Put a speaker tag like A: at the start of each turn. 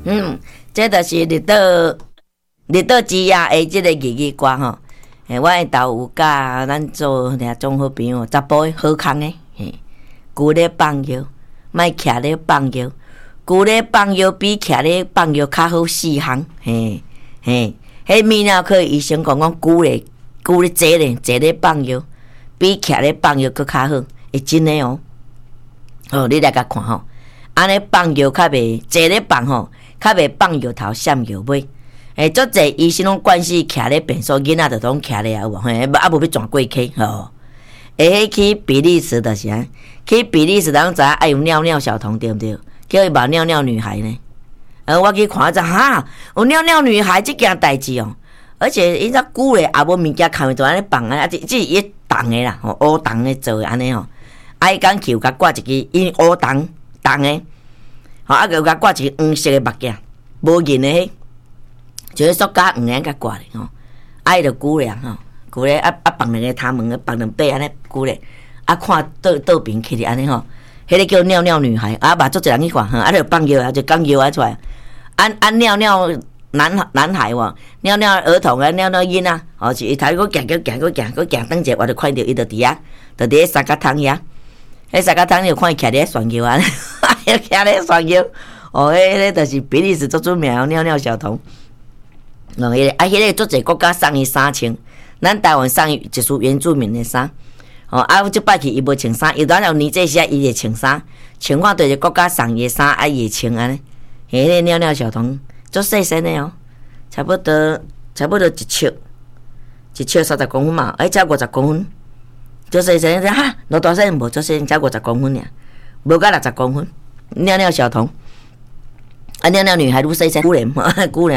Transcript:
A: 这就是日岛之夜的这个日语歌吼。我的豆有甲咱做俩种好朋友，查甫的好康的，旧咧放药，莫徛咧放药，旧咧放药比徛咧放药较好4项，迄泌尿科医生讲旧咧坐咧放药，比徛咧放药佫较好，会真诶哦。你来甲看吼，安尼放药较袂坐咧放吼，较袂放药头闪药尾。足侪医生拢惯势徛咧便所，囡仔就拢徛咧啊，有无？无要转过去吼。去比利时就是啊，去比利时人知影爱有尿尿小童对不对？叫伊把尿尿女孩呢。我去看一下，有尿尿女孩这件代志哦。而且伊只久咧也无物件看就安尼放啊，即伊动诶啦，乌动诶做安尼吼。伊讲去有甲挂一支，因乌动诶，有甲挂一支黄色诶目镜，无银诶。就是塑胶黄眼甲挂咧吼，伊就久咧吼，久咧放两个头毛，放两块安尼久咧，看倒边起哩安尼吼，迄个叫尿尿女孩，嘛足侪人去看，就放药就讲药出来，尿尿男孩喎，尿尿儿童啊，尿尿囡仔，是伊头个行等者，我就看到伊就伫遐，就伫三角桶遐，迄三角桶就看伊徛咧旋药啊，徛咧旋药，迄个就是比利时足出名尿尿小童。迄个足侪国家送伊衫穿，咱台湾送伊一束原住民的衫。即摆去伊无穿衫，伊当有年这时伊会穿衫，穿看对一个国家送伊的衫，伊会穿安尼。迄个尿尿小童足细身的哦，差不多一尺30公分嘛，才50公分，足细身哈，偌大细无足细身，才50公分尔，无到60公分。尿尿小童，尿尿女孩愈细身，久咧。